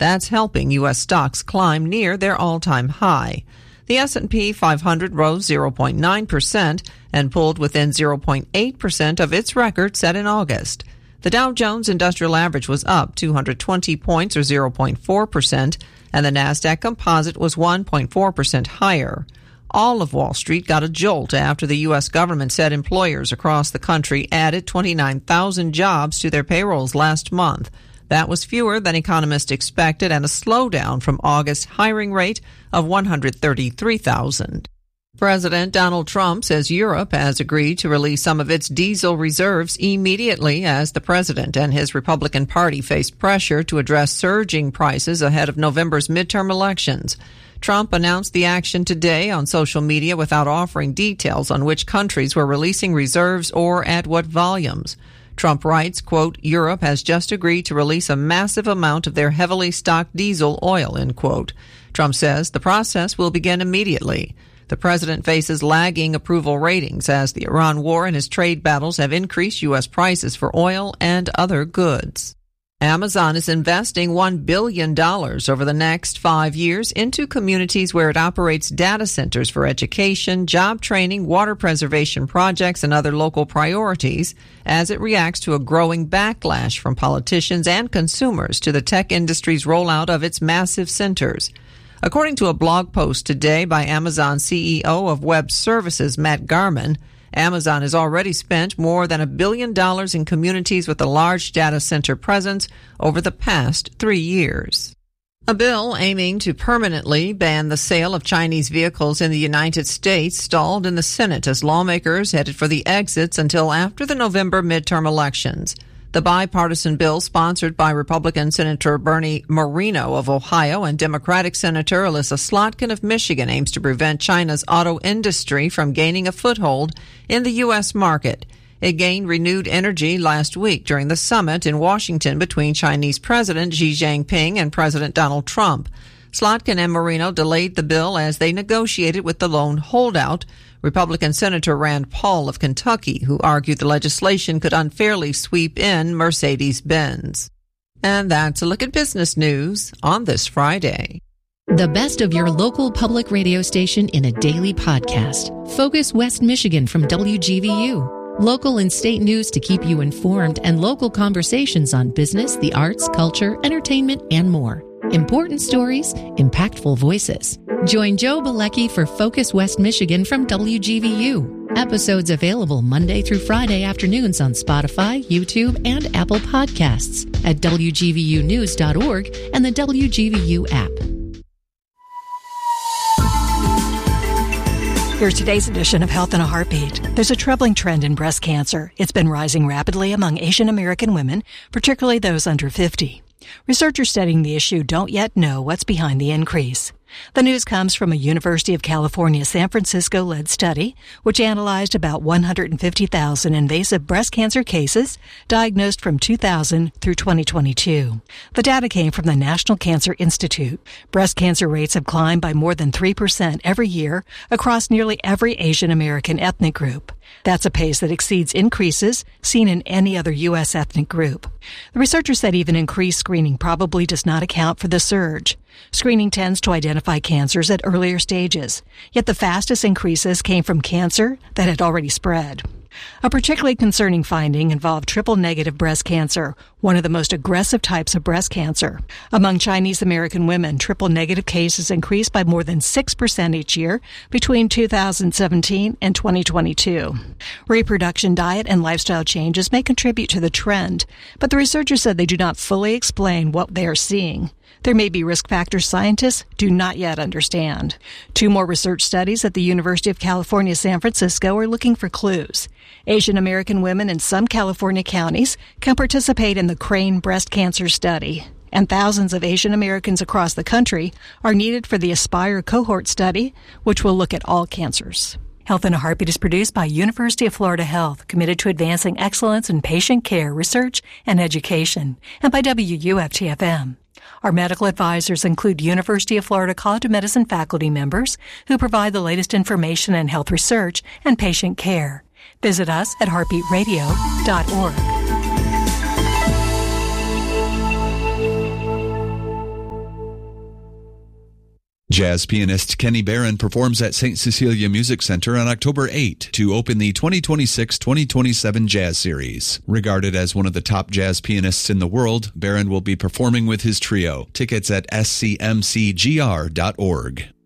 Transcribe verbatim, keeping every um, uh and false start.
That's helping U S stocks climb near their all-time high. The S and P five hundred rose zero point nine percent and pulled within zero point eight percent of its record set in August. The Dow Jones Industrial Average was up two hundred twenty points or zero point four percent, and the Nasdaq Composite was one point four percent higher. All of Wall Street got a jolt after the U S government said employers across the country added twenty-nine thousand jobs to their payrolls last month. That was fewer than economists expected and a slowdown from August's hiring rate of one hundred thirty-three thousand. President Donald Trump says Europe has agreed to release some of its diesel reserves immediately as the president and his Republican Party face pressure to address surging prices ahead of November's midterm elections. Trump announced the action today on social media without offering details on which countries were releasing reserves or at what volumes. Trump writes, quote, Europe has just agreed to release a massive amount of their heavily stocked diesel oil, end quote. Trump says the process will begin immediately. The president faces lagging approval ratings as the Iran war and his trade battles have increased U S prices for oil and other goods. Amazon is investing one billion dollars over the next five years into communities where it operates data centers for education, job training, water preservation projects, and other local priorities as it reacts to a growing backlash from politicians and consumers to the tech industry's rollout of its massive centers. According to a blog post today by Amazon C E O of Web Services, Matt Garman, Amazon has already spent more than a billion dollars in communities with a large data center presence over the past three years. A bill aiming to permanently ban the sale of Chinese vehicles in the United States stalled in the Senate as lawmakers headed for the exits until after the November midterm elections. The bipartisan bill, sponsored by Republican Senator Bernie Moreno of Ohio and Democratic Senator Alyssa Slotkin of Michigan, aims to prevent China's auto industry from gaining a foothold in the U S market. It gained renewed energy last week during the summit in Washington between Chinese President Xi Jinping and President Donald Trump. Slotkin and Moreno delayed the bill as they negotiated with the lone holdout, Republican Senator Rand Paul of Kentucky, who argued the legislation could unfairly sweep in Mercedes-Benz. And that's a look at business news on this Friday. The best of your local public radio station in a daily podcast. Focus West Michigan from W G V U. Local and state news to keep you informed and local conversations on business, the arts, culture, entertainment, and more. Important stories, impactful voices. Join Joe Bilecki for Focus West Michigan from W G V U. Episodes available Monday through Friday afternoons on Spotify, YouTube, and Apple Podcasts at W G V U news dot org and the W G V U app. Here's today's edition of Health in a Heartbeat. There's a troubling trend in breast cancer. It's been rising rapidly among Asian American women, particularly those under fifty. Researchers studying the issue don't yet know what's behind the increase. The news comes from a University of California, San Francisco-led study, which analyzed about one hundred fifty thousand invasive breast cancer cases diagnosed from two thousand through twenty twenty-two. The data came from the National Cancer Institute. Breast cancer rates have climbed by more than three percent every year across nearly every Asian American ethnic group. That's a pace that exceeds increases seen in any other U S ethnic group. The researchers said even increased screening probably does not account for the surge. Screening tends to identify cancers at earlier stages, yet the fastest increases came from cancer that had already spread. A particularly concerning finding involved triple-negative breast cancer, one of the most aggressive types of breast cancer. Among Chinese American women, triple-negative cases increased by more than six percent each year between two thousand seventeen and twenty twenty-two. Reproduction, diet, and lifestyle changes may contribute to the trend, but the researchers said they do not fully explain what they are seeing. There may be risk factors scientists do not yet understand. Two more research studies at the University of California, San Francisco are looking for clues. Asian American women in some California counties can participate in the Crane breast cancer study, and thousands of Asian Americans across the country are needed for the Aspire cohort study, which will look at all cancers. Health in a Heartbeat is produced by University of Florida Health, committed to advancing excellence in patient care, research, and education, and by W U F T F M. Our medical advisors include University of Florida College of Medicine faculty members who provide the latest information in health research and patient care. Visit us at heartbeat radio dot org. Jazz pianist Kenny Barron performs at Saint Cecilia Music Center on October eighth to open the twenty twenty-six twenty twenty-seven Jazz Series. Regarded as one of the top jazz pianists in the world, Barron will be performing with his trio. Tickets at s c m c g r dot org.